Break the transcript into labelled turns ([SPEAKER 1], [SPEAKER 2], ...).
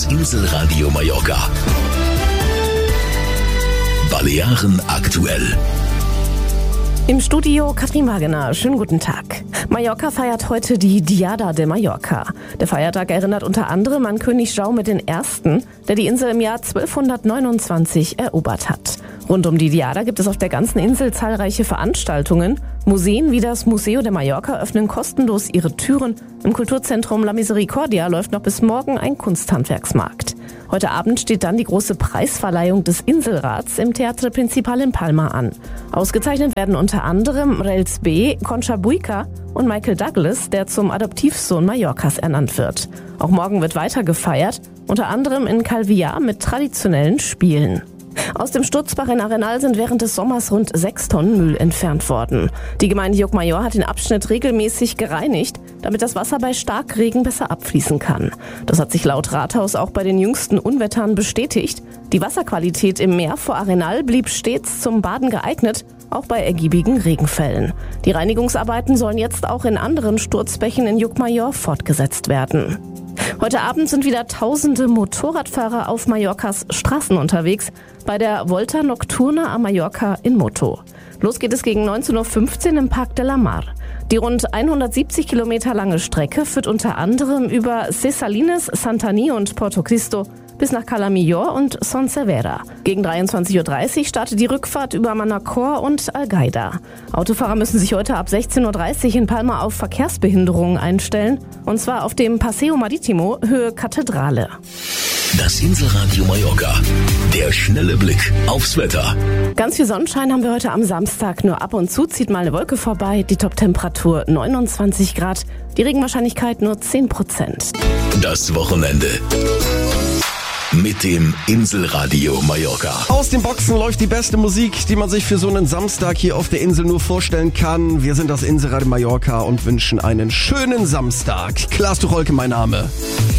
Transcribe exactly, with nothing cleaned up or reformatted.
[SPEAKER 1] Inselradio Mallorca. Balearen aktuell.
[SPEAKER 2] Im Studio Katrin Wagener. Schönen guten Tag. Mallorca feiert heute die Diada de Mallorca. Der Feiertag erinnert unter anderem an König Jaume der Erste., der die Insel im Jahr zwölfhundertneunundzwanzig erobert hat. Rund um die Diada gibt es auf der ganzen Insel zahlreiche Veranstaltungen. Museen wie das Museo de Mallorca öffnen kostenlos ihre Türen. Im Kulturzentrum La Misericordia läuft noch bis morgen ein Kunsthandwerksmarkt. Heute Abend steht dann die große Preisverleihung des Inselrats im Teatro Principal in Palma an. Ausgezeichnet werden unter anderem Rels B., Concha Buica und Michael Douglas, der zum Adoptivsohn Mallorcas ernannt wird. Auch morgen wird weiter gefeiert, unter anderem in Calvià mit traditionellen Spielen. Aus dem Sturzbach in Arenal sind während des Sommers rund sechs Tonnen Müll entfernt worden. Die Gemeinde Llucmajor hat den Abschnitt regelmäßig gereinigt, damit das Wasser bei Starkregen besser abfließen kann. Das hat sich laut Rathaus auch bei den jüngsten Unwettern bestätigt. Die Wasserqualität im Meer vor Arenal blieb stets zum Baden geeignet, auch bei ergiebigen Regenfällen. Die Reinigungsarbeiten sollen jetzt auch in anderen Sturzbächen in Llucmajor fortgesetzt werden. Heute Abend sind wieder tausende Motorradfahrer auf Mallorcas Straßen unterwegs bei der Volta Nocturna a Mallorca in Moto. Los geht es gegen neunzehn Uhr fünfzehn im Parc de la Mar. Die rund hundertsiebzig Kilometer lange Strecke führt unter anderem über Ses Salines, Santany und Porto Cristo bis nach Cala Millor und Son Servera. Gegen dreiundzwanzig Uhr dreißig startet die Rückfahrt über Manacor und Algaida. Autofahrer müssen sich heute ab sechzehn Uhr dreißig in Palma auf Verkehrsbehinderungen einstellen, und zwar auf dem Paseo Maritimo Höhe Kathedrale.
[SPEAKER 1] Das Inselradio Mallorca. Der schnelle Blick aufs Wetter.
[SPEAKER 2] Ganz viel Sonnenschein haben wir heute am Samstag. Nur ab und zu zieht mal eine Wolke vorbei. Die Toptemperatur neunundzwanzig Grad. Die Regenwahrscheinlichkeit nur zehn Prozent.
[SPEAKER 1] Das Wochenende mit dem Inselradio Mallorca.
[SPEAKER 3] Aus den Boxen läuft die beste Musik, die man sich für so einen Samstag hier auf der Insel nur vorstellen kann. Wir sind das Inselradio Mallorca und wünschen einen schönen Samstag. Klaas Tucholke mein Name.